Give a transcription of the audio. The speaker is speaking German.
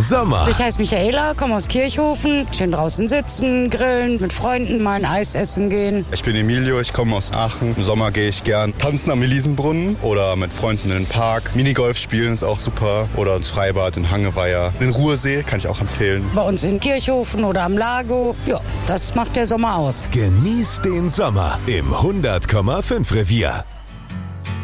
Sommer. Ich heiße Michaela, komme aus Kirchhofen. Schön draußen sitzen, grillen, mit Freunden mal ein Eis essen gehen. Ich bin Emilio, ich komme aus Aachen. Im Sommer gehe ich gern tanzen am Elisenbrunnen oder mit Freunden in den Park. Minigolf spielen ist auch super. Oder ins Freibad, in Hangeweiher. Den Ruhrsee kann ich auch empfehlen. Bei uns in Kirchhofen oder am Lago. Ja, das macht der Sommer aus. Genieß den Sommer im 100,5 Revier.